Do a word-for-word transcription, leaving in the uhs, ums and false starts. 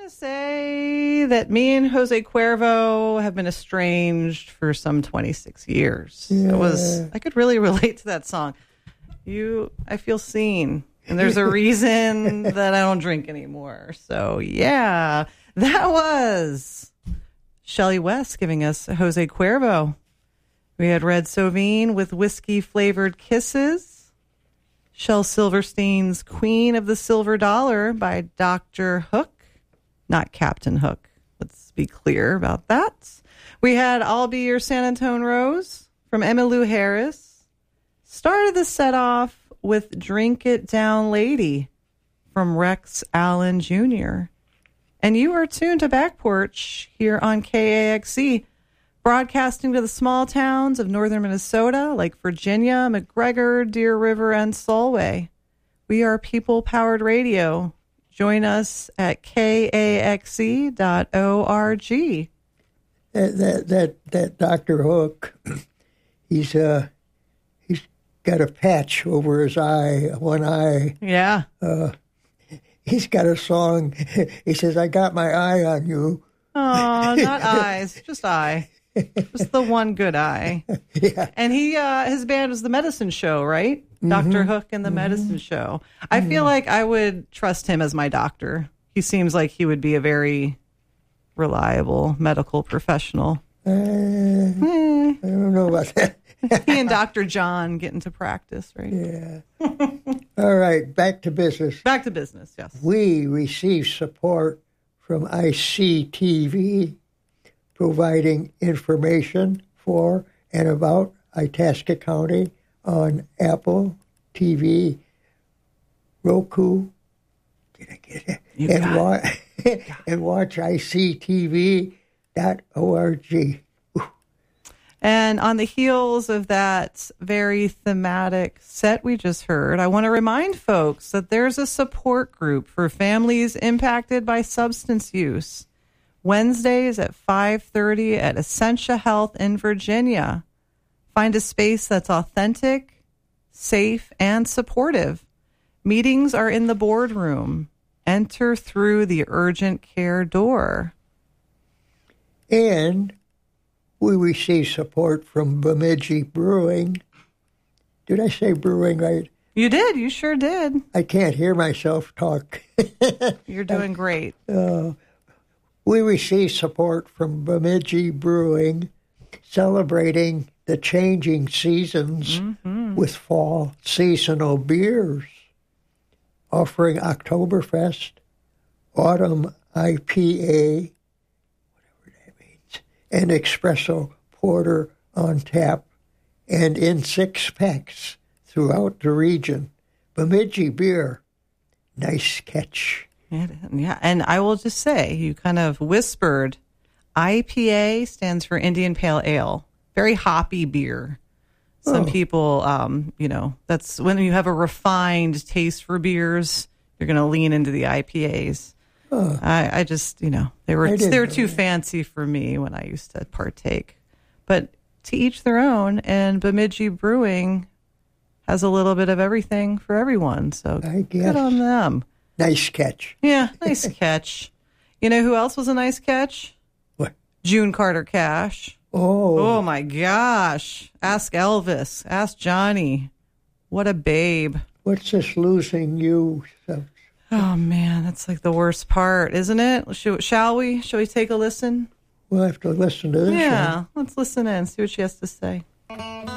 to say that me and Jose Cuervo have been estranged for some twenty-six years. Yeah. It was, I could really relate to that song. You, I feel seen. And there's a reason that I don't drink anymore. So, yeah, that was Shelley West giving us Jose Cuervo. We had Red Sauvin with whiskey-flavored kisses. Shel Silverstein's Queen of the Silver Dollar by Doctor Hook. Not Captain Hook. Let's be clear about that. We had I'll Be Your San Antone Rose from Emmylou Harris. Started the set off with Drink It Down Lady from Rex Allen Junior And you are tuned to Back Porch here on K A X C, broadcasting to the small towns of northern Minnesota like Virginia, McGregor, Deer River, and Solway. We are people-powered radio. Join us at K A X C dot org. That, that, that, that Doctor Hook, he's, uh, he's got a patch over his eye, one eye. Yeah. Uh, he's got a song. He says, I got my eye on you. Oh, not eyes, just eye. Just the one good eye. Yeah. And he, uh, his band was The Medicine Show, right? Mm-hmm. Doctor Hook and The mm-hmm. Medicine Show. I mm-hmm. feel like I would trust him as my doctor. He seems like he would be a very reliable medical professional. Uh, eh. I don't know about that. He and Doctor John get into practice, right? Yeah. All right, back to business. Back to business, yes. We receive support from I C T V, providing information for and about Itasca County on Apple T V, Roku, did I get it? You and, got wa- it. and watch I C T V dot org. And on the heels of that very thematic set we just heard, I want to remind folks that there's a support group for families impacted by substance use. Wednesdays at five thirty at Essentia Health in Virginia. Find a space that's authentic, safe, and supportive. Meetings are in the boardroom. Enter through the urgent care door. And we receive support from Bemidji Brewing. Did I say brewing right? You did. You sure did. I can't hear myself talk. You're doing great. Uh, we receive support from Bemidji Brewing, celebrating the changing seasons mm-hmm. with fall seasonal beers, offering Oktoberfest, Autumn I P A, and espresso porter on tap and in six packs throughout the region. Bemidji beer, nice catch. Yeah, and I will just say, you kind of whispered, I P A stands for Indian Pale Ale. Very hoppy beer. Some oh. people, um, you know, that's when you have a refined taste for beers, you're going to lean into the I P As. Oh. I, I just, you know, they were they were too that. fancy for me when I used to partake. But to each their own, and Bemidji Brewing has a little bit of everything for everyone. So I guess. Good on them. Nice catch. Yeah, nice catch. You know who else was a nice catch? What? June Carter Cash. Oh. Oh, my gosh. Ask Elvis. Ask Johnny. What a babe. What's this losing you? Oh, man, that's like the worst part, isn't it? Should, shall we? Shall we take a listen? We'll have to listen to this Yeah, one. Let's listen in, see what she has to say.